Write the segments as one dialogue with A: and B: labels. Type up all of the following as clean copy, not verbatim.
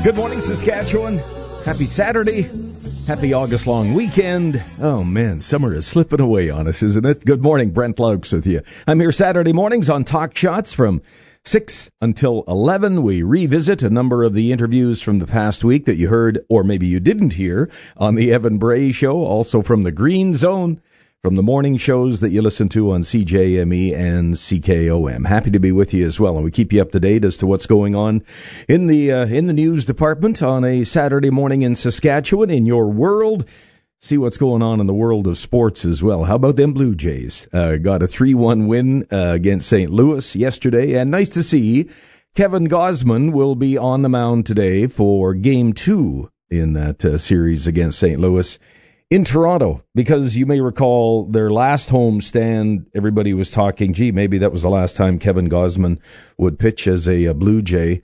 A: Good morning, Saskatchewan. Happy Saturday. Happy August long weekend. Oh, man, summer is slipping away on us, isn't it? Good morning, Brent Laux with you. I'm here Saturday mornings on Talk Shots from 6 until 11. We revisit a number of the interviews from the past week that you heard, or maybe you didn't hear, on the Evan Bray Show, also from the Green Zone, from the morning shows that you listen to on CJME and CKOM. Happy to be with you as well, and we keep you up to date as to what's going on in the news department on a Saturday morning in Saskatchewan, in your world. See what's going on in the world of sports as well. How about them Blue Jays? Got a 3-1 win against St. Louis yesterday, and nice to see Kevin Gausman will be on the mound today for Game 2 in that series against St. Louis in Toronto, because you may recall their last home stand, everybody was talking, gee, maybe that was the last time Kevin Gausman would pitch as a Blue Jay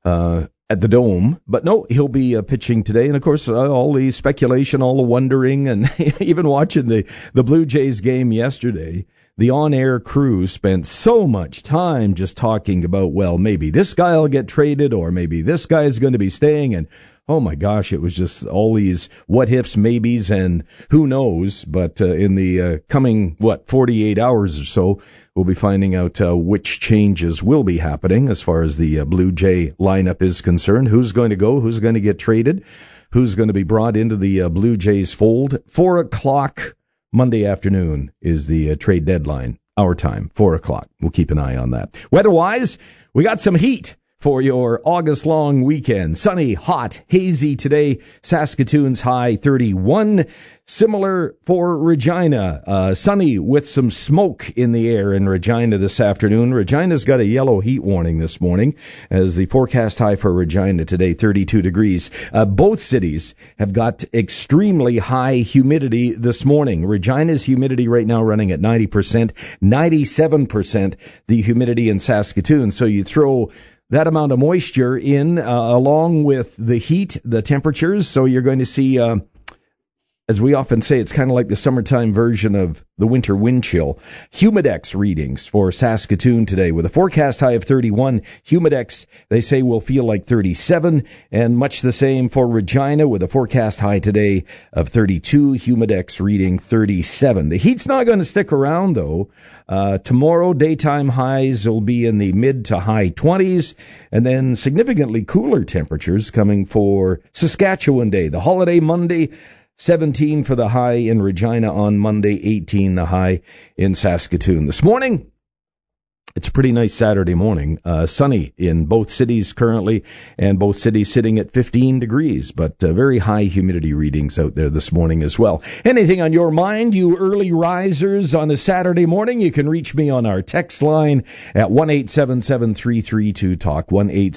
A: at the Dome. But no, he'll be pitching today. And, of course, all the speculation, all the wondering, and even watching the Blue Jays game yesterday, the on-air crew spent so much time just talking about, well, maybe this guy will get traded, or maybe this guy is going to be staying, and oh my gosh, it was just all these what-ifs, maybes, and who knows. But in the coming, 48 hours or so, we'll be finding out which changes will be happening as far as the Blue Jay lineup is concerned. Who's going to go? Who's going to get traded? Who's going to be brought into the Blue Jays fold? 4 o'clock Monday afternoon is the trade deadline. Our time, 4 o'clock. We'll keep an eye on that. Weather-wise, we got some heat for your August-long weekend. Sunny, hot, hazy today. Saskatoon's high 31. Similar for Regina. Sunny with some smoke in the air in Regina this afternoon. Regina's got a yellow heat warning this morning, as the forecast high for Regina today, 32 degrees. Both cities have got extremely high humidity this morning. Regina's humidity right now running at 90%, 97% the humidity in Saskatoon. So you throw that amount of moisture in along with the heat, the temperatures. So you're going to see, as we often say, it's kind of like the summertime version of the winter wind chill. Humidex readings for Saskatoon today with a forecast high of 31. Humidex, they say, will feel like 37, and much the same for Regina with a forecast high today of 32. Humidex reading 37. The heat's not going to stick around, though. Tomorrow, daytime highs will be in the mid to high 20s, and then significantly cooler temperatures coming for Saskatchewan Day, the holiday Monday. 17 for the high in Regina on Monday, 18 the high in Saskatoon. This morning, it's a pretty nice Saturday morning. Sunny in both cities currently, and both cities sitting at 15 degrees, but very high humidity readings out there this morning as well. Anything on your mind, you early risers on a Saturday morning? You can reach me on our text line at 1-877-332-TALK,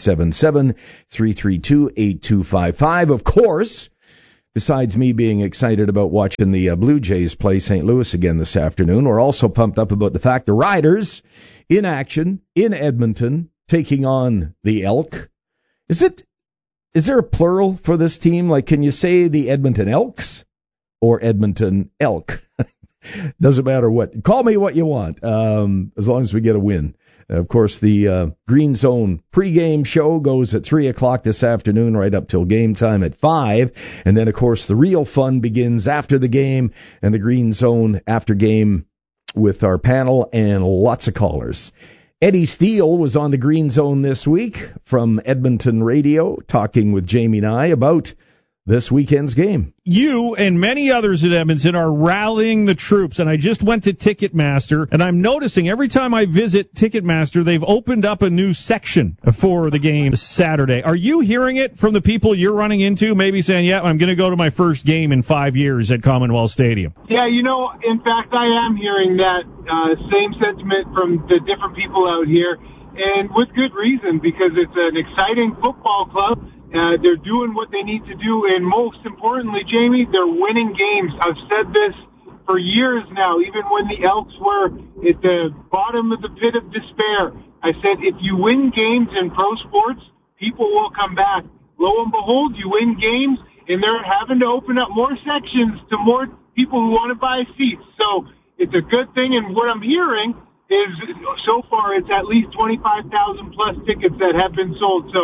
A: 1-877-332-8255. Of course, besides me being excited about watching the Blue Jays play St. Louis again this afternoon, we're also pumped up about the fact the Riders in action in Edmonton taking on the Elk. Is there a plural for this team? Like, can you say the Edmonton Elks or Edmonton Elk? Doesn't matter what. Call me what you want, as long as we get a win. Of course, the Green Zone pregame show goes at 3 o'clock this afternoon, right up till game time at 5. And then, of course, the real fun begins after the game, and the Green Zone after game with our panel and lots of callers. Eddie Steele was on the Green Zone this week from Edmonton Radio, talking with Jamie and I about this weekend's game.
B: You and many others at Edmonton are rallying the troops, and I just went to Ticketmaster, and I'm noticing every time I visit Ticketmaster, they've opened up a new section for the game Saturday. Are you hearing it from the people you're running into, maybe saying, yeah, I'm going to go to my first game in 5 years at Commonwealth Stadium?
C: Yeah, in fact, I am hearing that same sentiment from the different people out here, and with good reason, because it's an exciting football club. They're doing what they need to do, and most importantly, Jamie, they're winning games. I've said this for years now, even when the Elks were at the bottom of the pit of despair. I said, if you win games in pro sports, people will come back. Lo and behold, you win games, and they're having to open up more sections to more people who want to buy seats. So it's a good thing, and what I'm hearing is so far it's at least 25,000 plus tickets that have been sold. So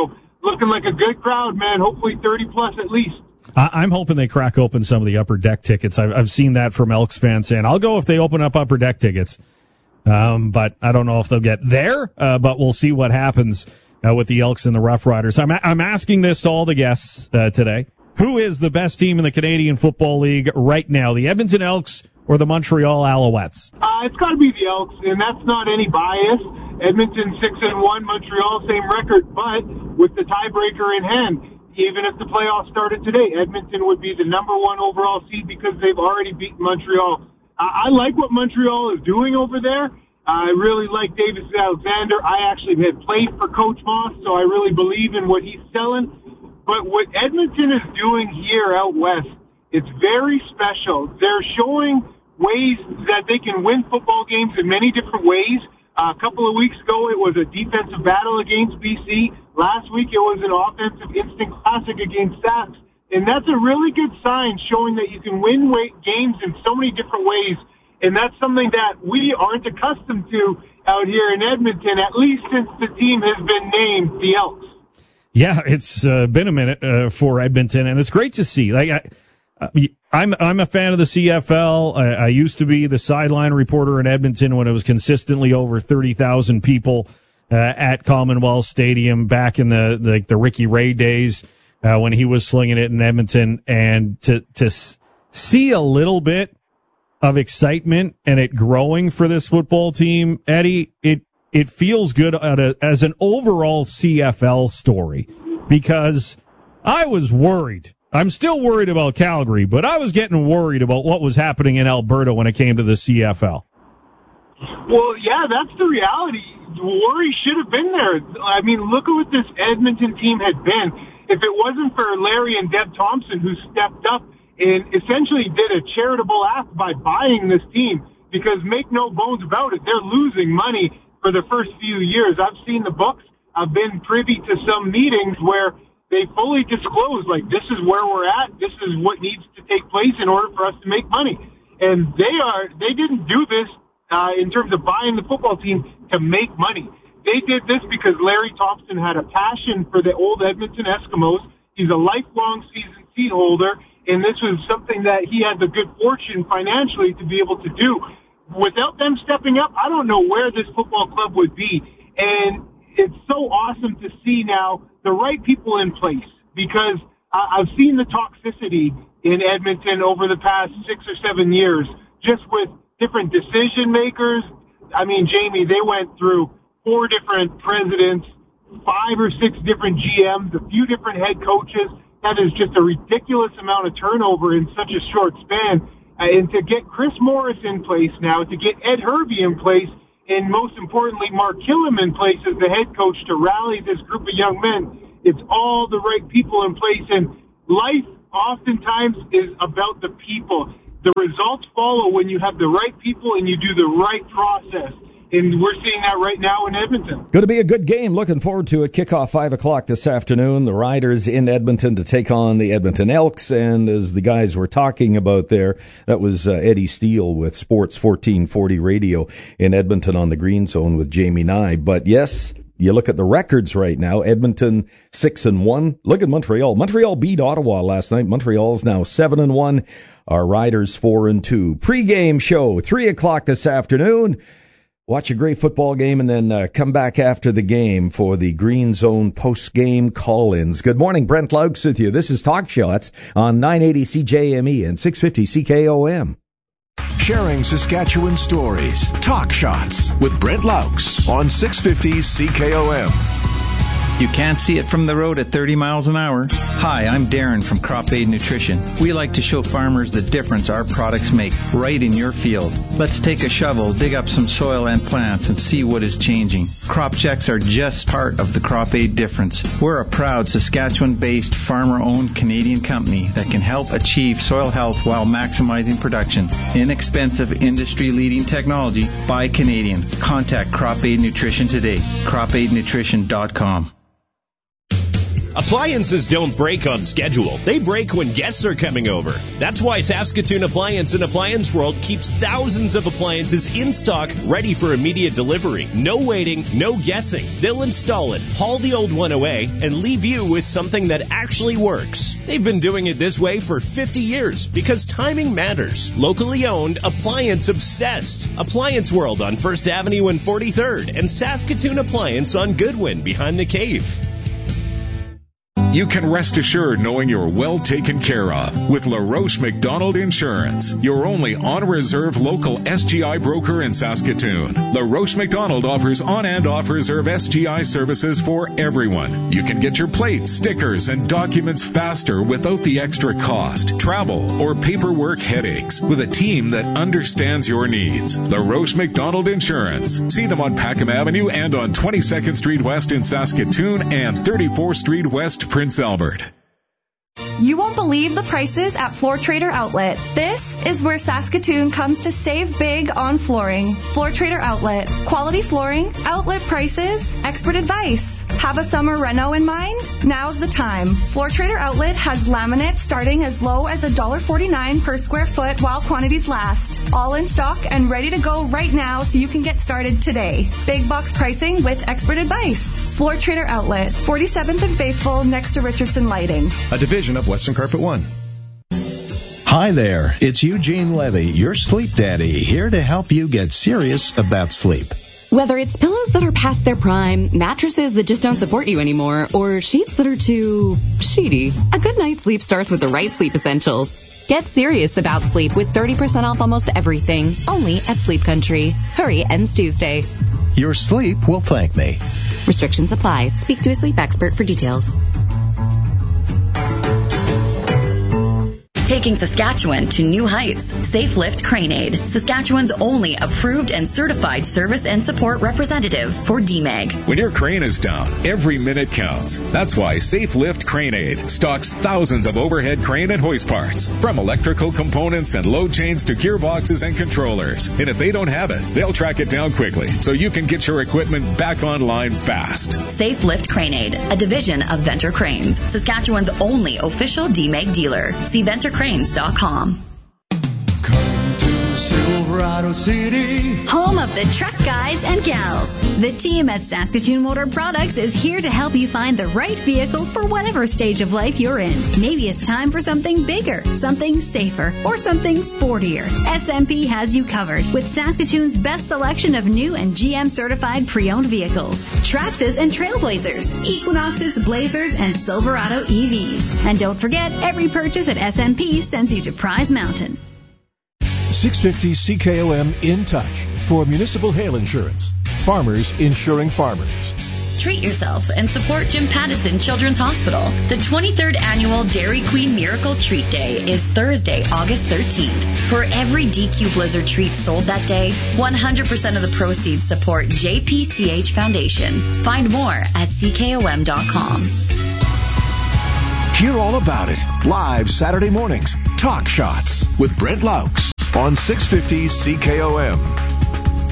C: looking like a good crowd, man. Hopefully 30-plus at least.
B: I'm hoping they crack open some of the upper deck tickets. I've seen that from Elks fans saying, I'll go if they open up upper deck tickets. But I don't know if they'll get there, but we'll see what happens with the Elks and the Rough Riders. I'm asking this to all the guests today. Who is the best team in the Canadian Football League right now, the Edmonton Elks or the Montreal Alouettes?
C: It's got to be the Elks, and that's not any bias. Edmonton 6-1, Montreal same record, but with the tiebreaker in hand, even if the playoffs started today, Edmonton would be the number one overall seed because they've already beaten Montreal. I like what Montreal is doing over there. I really like Davis Alexander. I actually had played for Coach Moss, so I really believe in what he's selling. But what Edmonton is doing here out west, it's very special. They're showing ways that they can win football games in many different ways. A couple of weeks ago, it was a defensive battle against BC. Last week, it was an offensive instant classic against Sacs. And that's a really good sign showing that you can win games in so many different ways. And that's something that we aren't accustomed to out here in Edmonton, at least since the team has been named the Elks.
B: Yeah, it's been a minute for Edmonton, and it's great to see. I'm a fan of the CFL. I used to be the sideline reporter in Edmonton when it was consistently over 30,000 people at Commonwealth Stadium back in the Ricky Ray days when he was slinging it in Edmonton. And to see a little bit of excitement and it growing for this football team, Eddie, it feels good as an overall CFL story, because I was worried. I'm still worried about Calgary, but I was getting worried about what was happening in Alberta when it came to the CFL.
C: Well, yeah, that's the reality. Worry should have been there. I mean, look at what this Edmonton team had been. If it wasn't for Larry and Deb Thompson, who stepped up and essentially did a charitable act by buying this team, because make no bones about it, they're losing money for the first few years. I've seen the books. I've been privy to some meetings where they fully disclose, like, this is where we're at, this is what needs to take place in order for us to make money. And they didn't do this in terms of buying the football team to make money. They did this because Larry Thompson had a passion for the old Edmonton Eskimos. He's a lifelong season seat holder, and this was something that he had the good fortune financially to be able to do. Without them stepping up, I don't know where this football club would be. And it's so awesome to see now the right people in place, because I've seen the toxicity in Edmonton over the past 6 or 7 years, just with different decision makers. I mean, Jamie, they went through 4 different presidents, 5 or 6 different GMs, a few different head coaches. That is just a ridiculous amount of turnover in such a short span. And to get Chris Morris in place now, to get Ed Hervey in place, and most importantly, Mark Killam in place as the head coach to rally this group of young men, it's all the right people in place. And life oftentimes is about the people. The results follow when you have the right people and you do the right process. And we're seeing that right now in Edmonton.
A: Going to be a good game. Looking forward to it. Kickoff 5 o'clock this afternoon. The Riders in Edmonton to take on the Edmonton Elks. And as the guys were talking about there, that was Eddie Steele with Sports 1440 Radio in Edmonton on the Green Zone with Jamie Nye. But yes, you look at the records right now. Edmonton 6-1. Look at Montreal. Montreal beat Ottawa last night. Montreal's now 7-1. Our Riders 4-2. Pre-game show 3 o'clock this afternoon. Watch a great football game and then come back after the game for the Green Zone post-game call-ins. Good morning, Brent Laux with you. This is Talk Shots on 980 CJME and 650 CKOM.
D: Sharing Saskatchewan stories. Talk Shots with Brent Laux on 650 CKOM.
E: You can't see it from the road at 30 miles an hour. Hi, I'm Darren from Crop Aid Nutrition. We like to show farmers the difference our products make right in your field. Let's take a shovel, dig up some soil and plants, and see what is changing. Crop checks are just part of the Crop Aid difference. We're a proud Saskatchewan-based, farmer-owned Canadian company that can help achieve soil health while maximizing production. Inexpensive, industry-leading technology by Canadian. Contact Crop Aid Nutrition today. CropAidNutrition.com.
F: Appliances don't break on schedule. They break when guests are coming over. That's why Saskatoon Appliance and Appliance World keeps thousands of appliances in stock, ready for immediate delivery. No waiting, no guessing. They'll install it, haul the old one away, and leave you with something that actually works. They've been doing it this way for 50 years because timing matters. Locally owned, appliance obsessed. Appliance World on 1st Avenue and 43rd, and Saskatoon Appliance on Goodwin behind the Cave.
G: You can rest assured knowing you're well taken care of with LaRoche McDonald Insurance, your only on-reserve local SGI broker in Saskatoon. LaRoche McDonald offers on- and off-reserve SGI services for everyone. You can get your plates, stickers, and documents faster without the extra cost, travel, or paperwork headaches with a team that understands your needs. LaRoche McDonald Insurance. See them on Packham Avenue and on 22nd Street West in Saskatoon and 34th Street West, Prince Albert.
H: You won't believe the prices at Floor Trader Outlet. This is where Saskatoon comes to save big on flooring. Floor Trader Outlet. Quality flooring, outlet prices, expert advice. Have a summer reno in mind? Now's the time. Floor Trader Outlet has laminate starting as low as $1.49 per square foot while quantities last. All in stock and ready to go right now so you can get started today. Big box pricing with expert advice. Floor Trader Outlet, 47th and Faithful next to Richardson Lighting.
I: A division of Western Carpet One.
J: Hi there, it's Eugene Levy, your sleep daddy, here to help you get serious about sleep.
K: Whether it's pillows that are past their prime, mattresses that just don't support you anymore, or sheets that are too sheety, a good night's sleep starts with the right sleep essentials. Get serious about sleep with 30% off almost everything, only at Sleep Country. Hurry, ends Tuesday.
J: Your sleep will thank me.
K: Restrictions apply. Speak to a sleep expert for details.
L: Taking Saskatchewan to new heights. Safe Lift Crane Aid, Saskatchewan's only approved and certified service and support representative for DMEG.
G: When your crane is down, every minute counts. That's why Safe Lift Crane Aid stocks thousands of overhead crane and hoist parts, from electrical components and load chains to gearboxes and controllers. And if they don't have it, they'll track it down quickly so you can get your equipment back online fast.
L: Safe Lift Crane Aid, a division of Venter Cranes, Saskatchewan's only official DMEG dealer. See VenterCranes.com.
M: Come to Silverado City,
N: home of the truck guys and gals. The team at Saskatoon Motor Products is here to help you find the right vehicle for whatever stage of life you're in. Maybe it's time for something bigger, something safer, or something sportier. SMP has you covered with Saskatoon's best selection of new and GM certified pre-owned vehicles, Traxxas and Trailblazers, Equinoxes, Blazers, and Silverado EVs. And don't forget, every purchase at SMP sends you to Prize Mountain.
O: 650 CKOM In Touch for municipal hail insurance. Farmers insuring farmers.
L: Treat yourself and support Jim Pattison Children's Hospital. The 23rd annual Dairy Queen Miracle Treat Day is Thursday, August 13th. For every DQ Blizzard treat sold that day, 100% of the proceeds support JPCH Foundation. Find more at CKOM.com.
D: Hear all about it live Saturday mornings. Talk Shots with Brent Laux on 650 CKOM.